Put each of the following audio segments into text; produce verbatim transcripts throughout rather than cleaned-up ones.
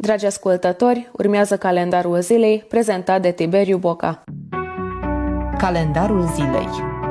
Dragi ascultători, urmează calendarul zilei prezentat de Tiberiu Boca. Calendarul zilei.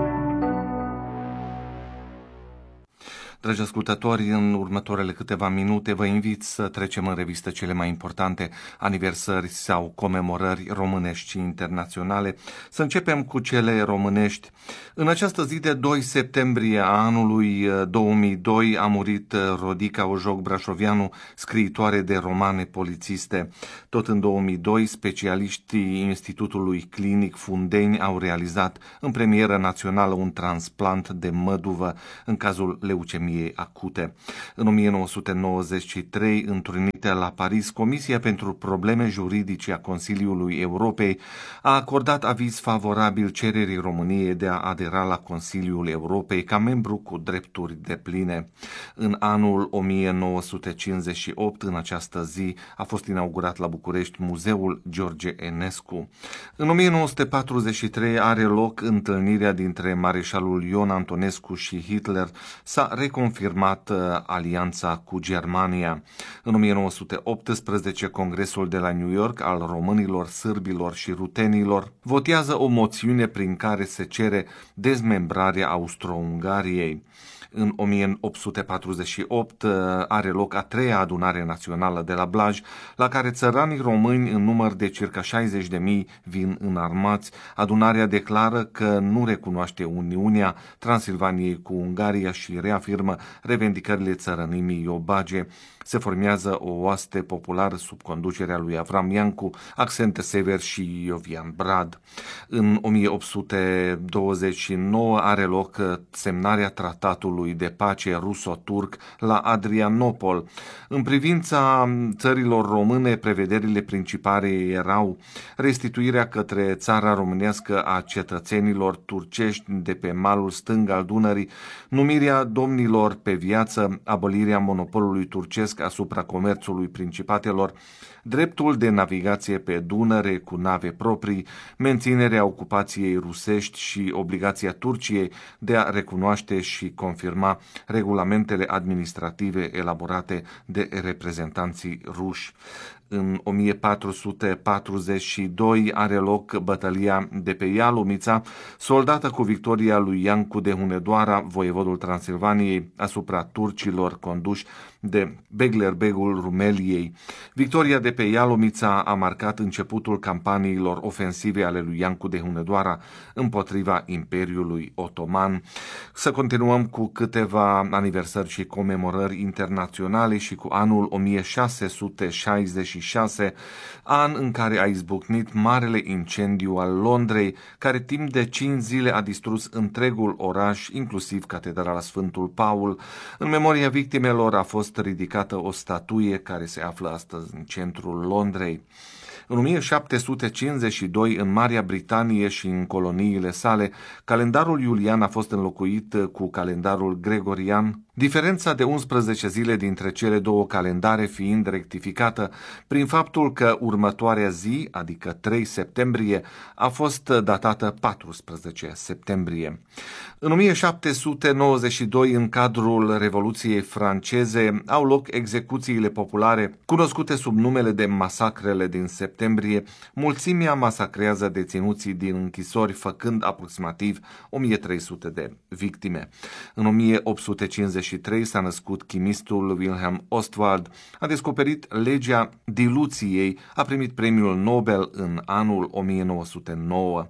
Dragi ascultători, în următoarele câteva minute vă invit să trecem în revistă cele mai importante aniversări sau comemorări românești și internaționale. Să începem cu cele românești. În această zi de doi septembrie a anului două mii doi a murit Rodica Ojoc Brașovianu, scriitoare de romane polițiste. Tot în două mii doi, specialiștii Institutului Clinic Fundeni au realizat în premieră națională un transplant de măduvă în cazul leucemiei acute. În o mie nouă sute nouăzeci și trei, întrunită la Paris, Comisia pentru Probleme Juridice a Consiliului Europei a acordat aviz favorabil cererii României de a adera la Consiliul Europei ca membru cu drepturi depline. În anul o mie nouă sute cincizeci și opt, în această zi, a fost inaugurat la București Muzeul George Enescu. În o mie nouă sute patruzeci și trei are loc întâlnirea dintre mareșalul Ion Antonescu și Hitler. S-a reconfirmat alianța cu Germania. În o mie nouă sute optsprezece, Congresul de la New York al românilor, sârbilor și rutenilor votează o moțiune prin care se cere dezmembrarea Austro-Ungariei. În o mie opt sute patruzeci și opt are loc a treia adunare națională de la Blaj, la care țăranii români în număr de circa șaizeci de mii vin înarmați. Adunarea declară că nu recunoaște Uniunea Transilvaniei cu Ungaria și reafirmă revendicările țărănimii iobage. Se formează o oaste populară sub conducerea lui Avram Iancu, Accente Sever și Iovian Brad. În o mie opt sute douăzeci și nouă are loc semnarea tratatului de pace ruso-turc la Adrianopol. În privința țărilor române, prevederile principale erau restituirea către țara românească a cetățenilor turcești de pe malul stâng al Dunării, numirea domnilor pe viață, abolirea monopolului turcesc asupra comerțului principatelor, dreptul de navigație pe Dunăre cu nave proprii, menținerea ocupației rusești și obligația Turciei de a recunoaște și confirma regulamentele administrative elaborate de reprezentanții ruși. În o mie patru sute patruzeci și doi are loc bătălia de pe Ialomița, soldată cu victoria lui Iancu de Hunedoara, voievodul Transilvaniei, asupra turcilor conduși de Beglerbegul Rumeliei. Victoria de pe Ialomița a marcat începutul campaniilor ofensive ale lui Iancu de Hunedoara împotriva Imperiului Otoman. Să continuăm cu câteva aniversări și comemorări internaționale și cu anul o mie șase sute șaizeci și șase, an în care a izbucnit marele incendiu al Londrei, care timp de cinci zile a distrus întregul oraș, inclusiv Catedrala Sfântul Paul. În memoria victimelor a fost ridicată o statuie care se află astăzi în centrul Londrei. În o mie șapte sute cincizeci și doi, în Marea Britanie și în coloniile sale, calendarul iulian a fost înlocuit cu calendarul gregorian, diferența de unsprezece zile dintre cele două calendare fiind rectificată prin faptul că următoarea zi, adică trei septembrie, a fost datată paisprezece septembrie. În o mie șapte sute nouăzeci și doi, în cadrul Revoluției franceze, au loc execuțiile populare, cunoscute sub numele de masacrele din septembrie. Mulțimea masacrează deținuții din închisori, făcând aproximativ o mie trei sute de victime. În o mie opt sute cincizeci și trei s-a născut chimistul Wilhelm Ostwald, a descoperit legea diluției, a primit premiul Nobel în anul o mie nouă sute nouă.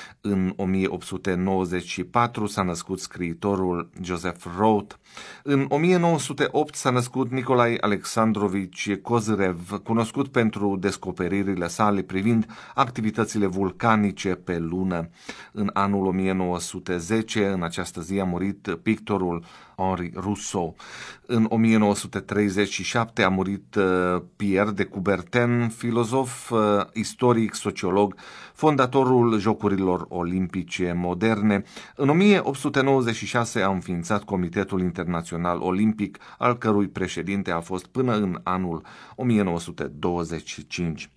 În o mie opt sute nouăzeci și patru s-a născut scriitorul Joseph Roth. În o mie nouă sute opt s-a născut Nicolae Alexandrovici Kozyrev, cunoscut pentru descoperirile sale privind activitățile vulcanice pe lună. În anul o mie nouă sute zece, în această zi, a murit pictorul Henri Rousseau. În o mie nouă sute treizeci și șapte a murit Pierre de Coubertin, filozof, istoric, sociolog, fondatorul Jocurilor Olimpice Moderne. În o mie opt sute nouăzeci și șase a înființat Comitetul Internațional Olimpic, al cărui președinte a fost până în anul o mie nouă sute douăzeci și cinci.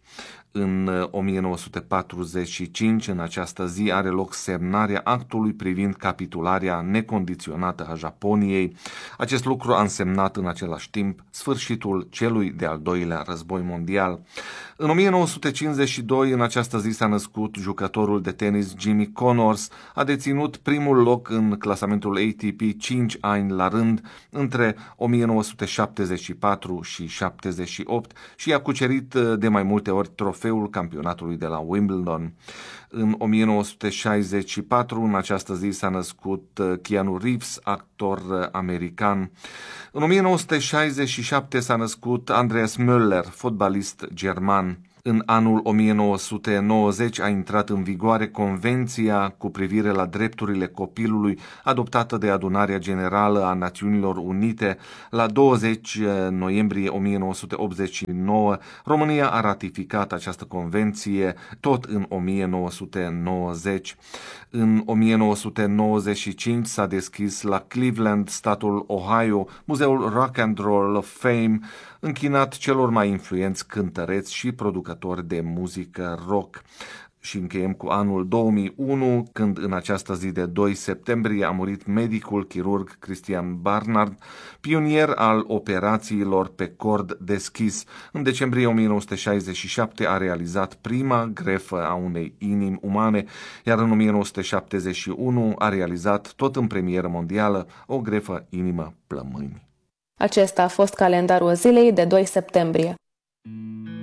În o mie nouă sute patruzeci și cinci, în această zi, are loc semnarea actului privind capitularea necondiționată a Japoniei. Acest lucru a însemnat în același timp sfârșitul celui de-al doilea război mondial. În o mie nouă sute cincizeci și doi, în această zi, s-a născut jucătorul de tenis Jimmy Connors. A deținut primul loc în clasamentul A T P cinci ani la rând, între o mie nouă sute șaptezeci și patru și șaptezeci și opt și a cucerit de mai multe ori trofeul campionatului de la Wimbledon. În o mie nouă sute șaizeci și patru, în această zi, s-a născut Keanu Reeves, actor american. În o mie nouă sute șaizeci și șapte s-a născut Andreas Müller, fotbalist german. În anul o mie nouă sute nouăzeci a intrat în vigoare Convenția cu privire la drepturile copilului, adoptată de Adunarea Generală a Națiunilor Unite. La douăzeci noiembrie o mie nouă sute optzeci și nouă, România a ratificat această convenție, tot în o mie nouă sute nouăzeci. În o mie nouă sute nouăzeci și cinci s-a deschis la Cleveland, statul Ohio, Muzeul Rock and Roll of Fame, închinat celor mai influenți cântăreți și producători de muzică rock. Și încheiem cu anul două mii unu, când în această zi de doi septembrie a murit medicul chirurg Christian Barnard, pionier al operațiilor pe cord deschis. În decembrie o mie nouă sute șaizeci și șapte a realizat prima grefă a unei inimi umane, iar în o mie nouă sute șaptezeci și unu a realizat, tot în premieră mondială, o grefă inimă-plămâni. Acesta a fost calendarul zilei de doi septembrie.